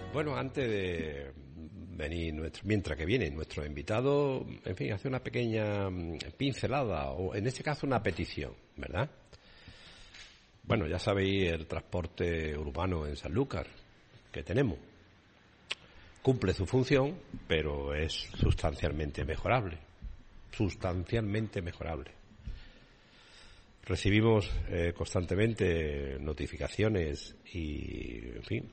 Bueno, antes de venir mientras que viene nuestro invitado, en fin, hace una pequeña pincelada, o en este caso una petición, ¿verdad? Bueno, ya sabéis el transporte urbano en Sanlúcar que tenemos. Cumple su función, pero es sustancialmente mejorable. Sustancialmente mejorable. Recibimos constantemente notificaciones y, en fin,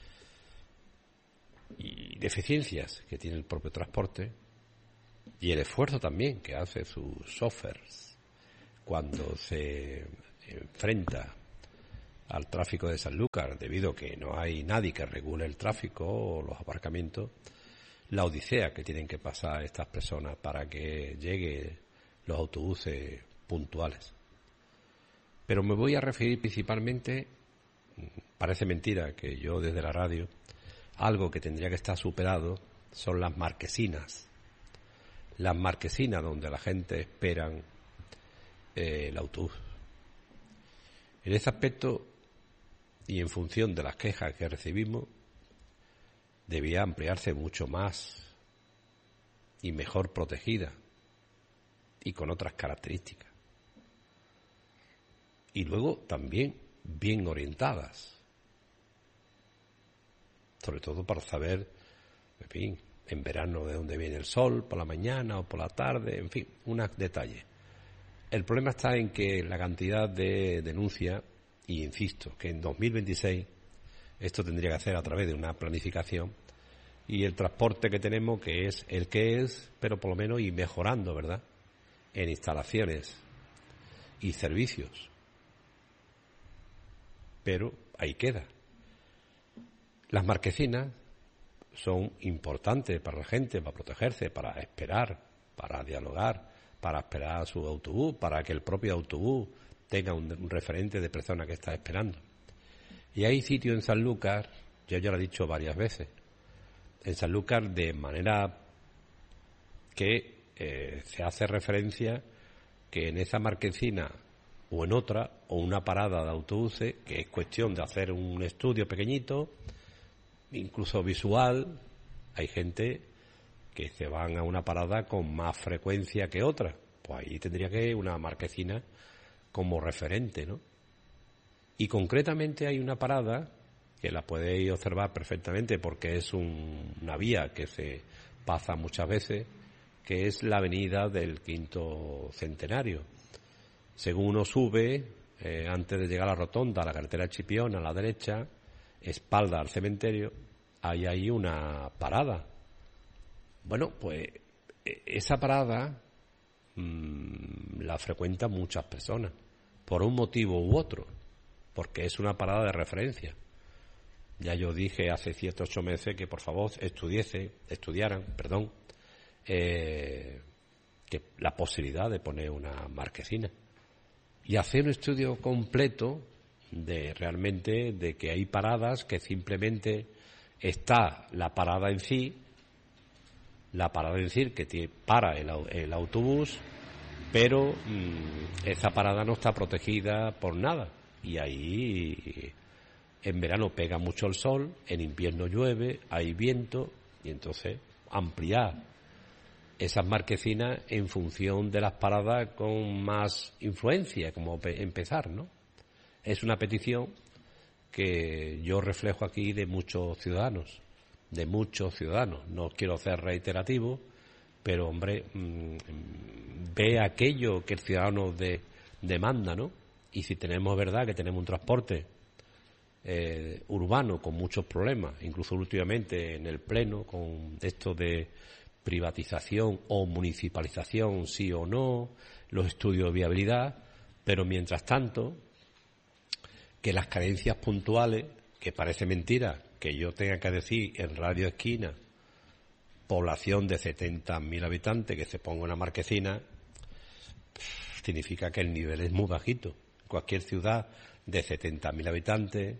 y deficiencias que tiene el propio transporte y el esfuerzo también que hace sus chóferes cuando se enfrenta al tráfico de Sanlúcar, debido a que no hay nadie que regule el tráfico o los aparcamientos, la odisea que tienen que pasar estas personas para que lleguen los autobuses puntuales. Pero me voy a referir principalmente, parece mentira que yo desde la radio, algo que tendría que estar superado son las marquesinas. Las marquesinas donde la gente espera el autobús. En ese aspecto, y en función de las quejas que recibimos, debía ampliarse mucho más y mejor protegida y con otras características. Y luego también bien orientadas, sobre todo para saber, en fin, en verano de dónde viene el sol, por la mañana o por la tarde, en fin, unos detalles. El problema está en que la cantidad de denuncias, y insisto, que en 2026 esto tendría que hacer a través de una planificación, y el transporte que tenemos, que es el que es, pero por lo menos ir mejorando, ¿verdad?, en instalaciones y servicios. Pero ahí queda. Las marquesinas son importantes para la gente, para protegerse, para esperar, para dialogar, para esperar a su autobús, para que el propio autobús tenga un referente de persona que está esperando. Y hay sitios en Sanlúcar, yo ya lo he dicho varias veces, en Sanlúcar de manera que se hace referencia que en esa marquesina o en otra, o una parada de autobuses, que es cuestión de hacer un estudio pequeñito, incluso visual, hay gente que se van a una parada con más frecuencia que otra. Pues ahí tendría que ir una marquesina como referente, ¿no? Y concretamente hay una parada que la podéis observar perfectamente porque es una vía que se pasa muchas veces, que es la avenida del Quinto Centenario. Según uno sube, antes de llegar a la rotonda, a la carretera Chipiona, a la derecha, espalda al cementerio, hay una parada. Bueno, pues esa parada la frecuentan muchas personas, por un motivo u otro, porque es una parada de referencia. Ya yo dije hace 7 u 8 meses que por favor estudiaran, que la posibilidad de poner una marquesina y hacer un estudio completo de realmente de que hay paradas que simplemente está la parada en sí, que para el autobús, pero esa parada no está protegida por nada, y ahí en verano pega mucho el sol, en invierno llueve, hay viento, y entonces ampliar esas marquesinas en función de las paradas con más influencia, como empezar, ¿no? Es una petición que yo reflejo aquí de muchos ciudadanos. No quiero ser reiterativo, pero, hombre, ve aquello que el ciudadano demanda, ¿no? Y si tenemos verdad que tenemos un transporte urbano con muchos problemas, incluso últimamente en el Pleno, con esto de privatización o municipalización, sí o no, los estudios de viabilidad, pero mientras tanto, que las carencias puntuales, que parece mentira que yo tenga que decir en Radio Esquina, población de 70.000 habitantes, que se ponga una marquesina, significa que el nivel es muy bajito. Cualquier ciudad de 70.000 habitantes,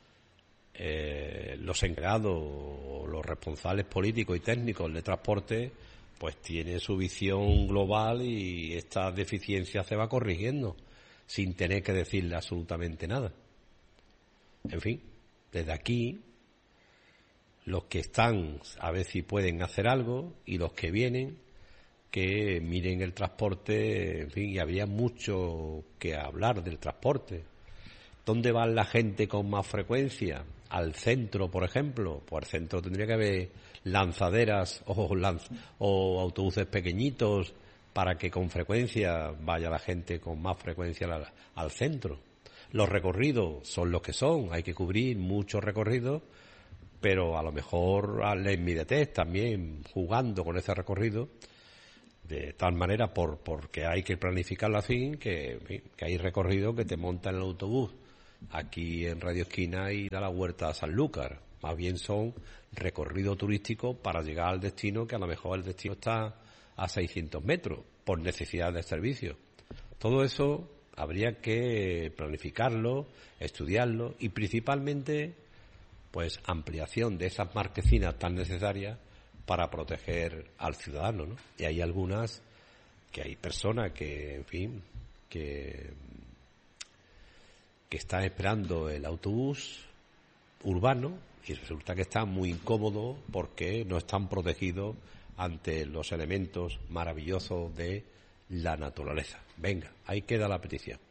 los encargados o los responsables políticos y técnicos de transporte, pues tiene su visión global y esta deficiencia se va corrigiendo sin tener que decirle absolutamente nada. En fin, desde aquí los que están a ver si pueden hacer algo y los que vienen que miren el transporte, en fin, y habría mucho que hablar del transporte. ¿Dónde va la gente con más frecuencia? Al centro, por ejemplo. Pues al centro tendría que haber lanzaderas o autobuses pequeñitos para que con frecuencia vaya la gente con más frecuencia al centro. Los recorridos son los que son, hay que cubrir muchos recorridos, pero a lo mejor a la inmediatez también jugando con ese recorrido, de tal manera porque hay que planificarlo así, que hay recorridos que te montan en el autobús aquí en Radio Esquina y da la vuelta a Sanlúcar. Más bien son recorridos turísticos para llegar al destino, que a lo mejor el destino está a 600 metros por necesidad de servicio. Todo eso habría que planificarlo, estudiarlo y principalmente pues ampliación de esas marquesinas tan necesarias para proteger al ciudadano, ¿no? Y hay algunas que hay personas que, en fin, que están esperando el autobús urbano y resulta que están muy incómodos porque no están protegidos ante los elementos maravillosos de la naturaleza. Venga, ahí queda la petición.